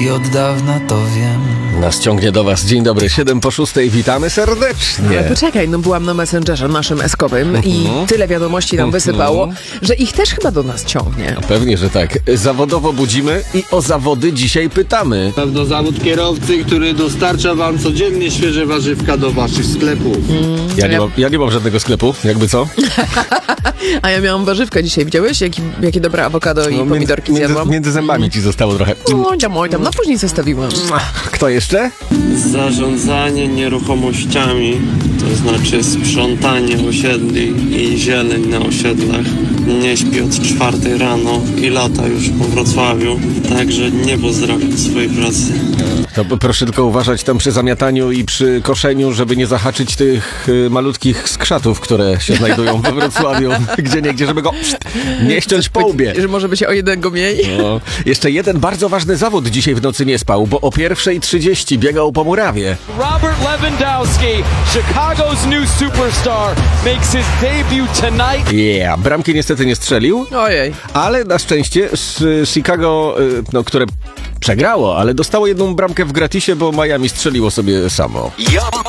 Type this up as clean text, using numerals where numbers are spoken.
i od dawna to wiem. Nas ciągnie do was. Dzień dobry, 7:06. Witamy serdecznie. Ale poczekaj, byłam na Messengerze naszym eskowym i tyle wiadomości nam wysypało, że ich też chyba do nas ciągnie. Pewnie, że tak. Zawodowo budzimy i o zawody dzisiaj pytamy. Pewno zawód kierowcy, który dostarcza wam codziennie świeże warzywka do waszych sklepów. Ja nie mam żadnego sklepu, jakby co? A ja miałam warzywka dzisiaj, widziałeś? Jakie dobre awokado i pomidorki zjadłam? Między zębami ci zostało trochę. Oj tam, później zostawiłam. Kto jeszcze? Zarządzanie nieruchomościami, to znaczy sprzątanie osiedli i zieleń na osiedlach. Nie śpi od 4 rano i lata już po Wrocławiu, także nie pozdrawiam swojej pracy. To proszę tylko uważać tam przy zamiataniu i przy koszeniu, żeby nie zahaczyć tych malutkich skrzatów, które się znajdują we Wrocławiu, gdzieniegdzie, żeby go nie ściąć po łbie. Że może by się o jednego mniej? No. Jeszcze jeden bardzo ważny zawód dzisiaj w nocy nie spał, bo o 1:30 biegał po murawie. Robert Lewandowski, Chicago's new superstar, makes his debut tonight. Bramki niestety nie strzelił, Ojej. ale na szczęście Chicago, które przegrało, ale dostało jedną bramkę w gratisie, bo Miami strzeliło sobie samo.